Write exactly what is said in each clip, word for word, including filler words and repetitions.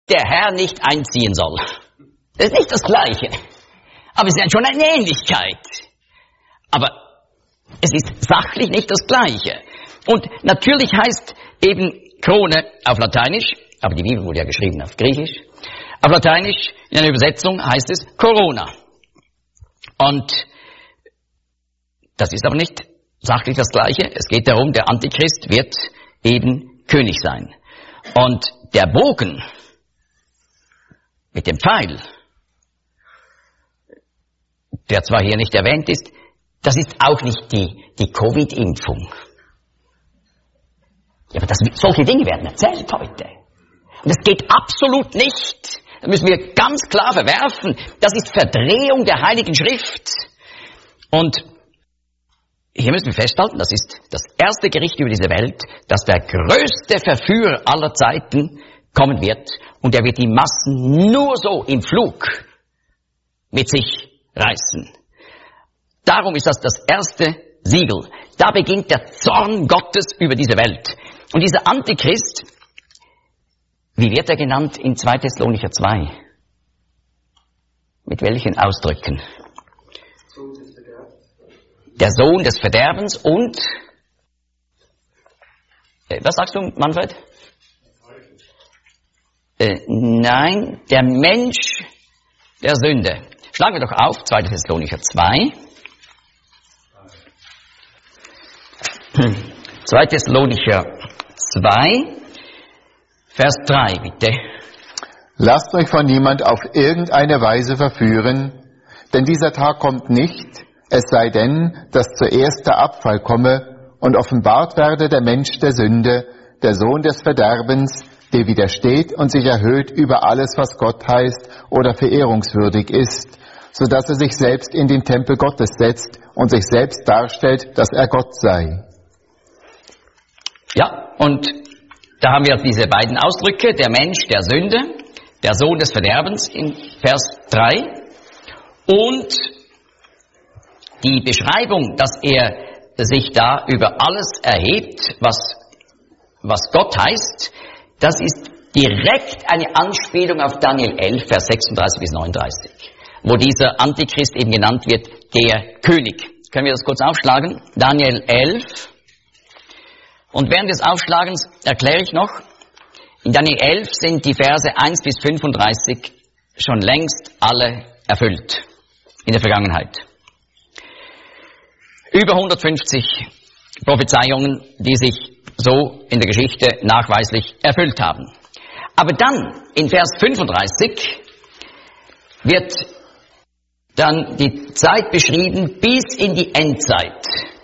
der Herr nicht einziehen soll. Das ist nicht das Gleiche. Aber es ist schon eine Ähnlichkeit. Aber es ist sachlich nicht das Gleiche. Und natürlich heißt eben Krone auf Lateinisch, aber die Bibel wurde ja geschrieben auf Griechisch, auf Lateinisch in einer Übersetzung heißt es Corona. Und das ist aber nicht sachlich das Gleiche. Es geht darum, der Antichrist wird eben König sein. Und der Bogen mit dem Pfeil, der zwar hier nicht erwähnt ist, das ist auch nicht die, die Covid-Impfung. Ja, aber das, solche Dinge werden erzählt heute. Und das geht absolut nicht. Das müssen wir ganz klar verwerfen. Das ist Verdrehung der Heiligen Schrift. Und hier müssen wir festhalten, das ist das erste Gericht über diese Welt, dass der größte Verführer aller Zeiten kommen wird. Und er wird die Massen nur so im Flug mit sich reißen. Darum ist das das erste Siegel. Da beginnt der Zorn Gottes über diese Welt. Und dieser Antichrist, wie wird er genannt in zwei Thessalonicher zwei? Mit welchen Ausdrücken? Der Sohn des Verderbens und, äh, was sagst du, Manfred? Äh, nein, der Mensch der Sünde. Schlagen wir doch auf, zwei Thessalonicher zwei. zwei Thessalonicher zwei, Vers drei, bitte. Lasst euch von niemand auf irgendeine Weise verführen, denn dieser Tag kommt nicht, es sei denn, dass zuerst der Abfall komme und offenbart werde der Mensch der Sünde, der Sohn des Verderbens, der widersteht und sich erhöht über alles, was Gott heißt oder verehrungswürdig ist, so dass er sich selbst in den Tempel Gottes setzt und sich selbst darstellt, dass er Gott sei. Ja, und da haben wir diese beiden Ausdrücke, der Mensch der Sünde, der Sohn des Verderbens in Vers drei und die Beschreibung, dass er sich da über alles erhebt, was, was Gott heißt, das ist direkt eine Anspielung auf Daniel elf, Vers sechsunddreißig bis neununddreißig, wo dieser Antichrist eben genannt wird, der König. Können wir das kurz aufschlagen? Daniel elf. Und während des Aufschlagens erkläre ich noch, in Daniel elf sind die Verse eins bis fünfunddreißig schon längst alle erfüllt in der Vergangenheit. Über hundertfünfzig Prophezeiungen, die sich so in der Geschichte nachweislich erfüllt haben. Aber dann, in Vers fünfunddreißig, wird dann die Zeit beschrieben bis in die Endzeit.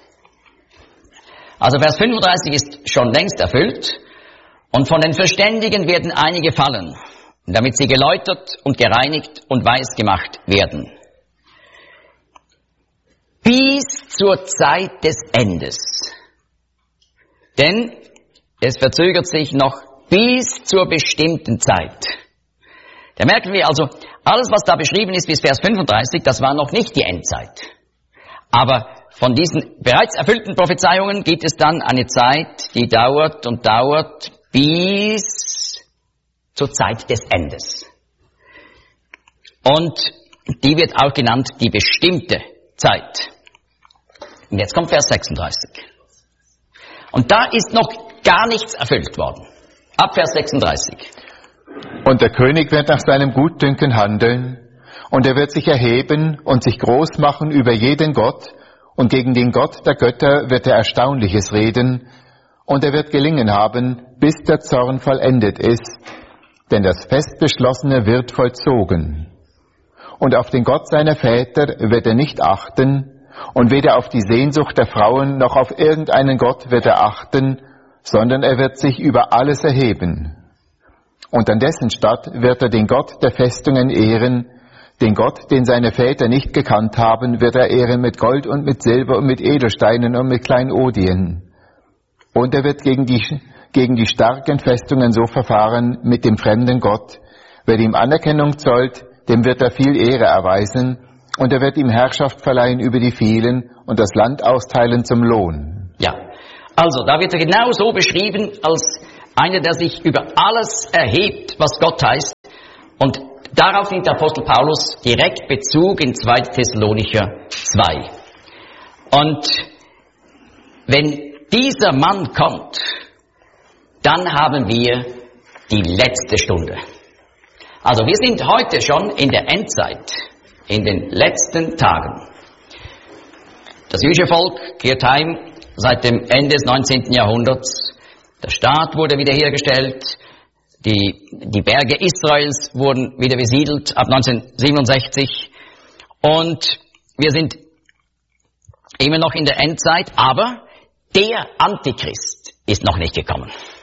Also Vers fünfunddreißig ist schon längst erfüllt und von den Verständigen werden einige fallen, damit sie geläutert und gereinigt und weiß gemacht werden. Bis zur Zeit des Endes. Denn es verzögert sich noch bis zur bestimmten Zeit. Da merken wir also, alles was da beschrieben ist bis Vers fünfunddreißig, das war noch nicht die Endzeit. Aber von diesen bereits erfüllten Prophezeiungen gibt es dann eine Zeit, die dauert und dauert bis zur Zeit des Endes. Und die wird auch genannt die bestimmte Zeit. Und jetzt kommt Vers sechsunddreißig. Und da ist noch gar nichts erfüllt worden. Ab Vers sechsunddreißig. Und der König wird nach seinem Gutdünken handeln, und er wird sich erheben und sich groß machen über jeden Gott, und gegen den Gott der Götter wird er Erstaunliches reden, und er wird gelingen haben, bis der Zorn vollendet ist, denn das Festbeschlossene wird vollzogen. Und auf den Gott seiner Väter wird er nicht achten, und weder auf die Sehnsucht der Frauen noch auf irgendeinen Gott wird er achten, sondern er wird sich über alles erheben. Und an dessen Statt wird er den Gott der Festungen ehren, den Gott, den seine Väter nicht gekannt haben, wird er ehren mit Gold und mit Silber und mit Edelsteinen und mit Kleinodien. Und er wird gegen die, gegen die starken Festungen so verfahren mit dem fremden Gott. Wer ihm Anerkennung zollt, dem wird er viel Ehre erweisen, und er wird ihm Herrschaft verleihen über die vielen und das Land austeilen zum Lohn. Ja, also da wird er genau so beschrieben als einer, der sich über alles erhebt, was Gott heißt. Und darauf nimmt der Apostel Paulus direkt Bezug in zweiter Thessalonicher zwei. Und wenn dieser Mann kommt, dann haben wir die letzte Stunde. Also wir sind heute schon in der Endzeit, in den letzten Tagen. Das jüdische Volk kehrt heim seit dem Ende des neunzehnten Jahrhunderts. Der Staat wurde wiederhergestellt. Die, die Berge Israels wurden wieder besiedelt ab neunzehnhundertsiebenundsechzig. Und wir sind immer noch in der Endzeit, aber der Antichrist ist noch nicht gekommen.